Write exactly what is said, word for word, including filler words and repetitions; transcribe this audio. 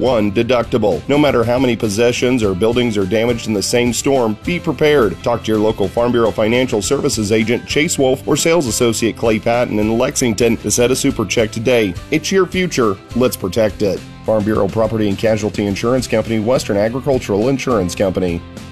one deductible. No matter how many possessions or buildings are damaged in the same storm, be prepared. Talk to your local Farm Bureau Financial Services agent, Chase Wolf, or sales associate Clay Patton in Lexington to set a super check today. It's your future. Let's protect it. Farm Bureau Property and Casualty Insurance Company, Western Agricultural Insurance Company.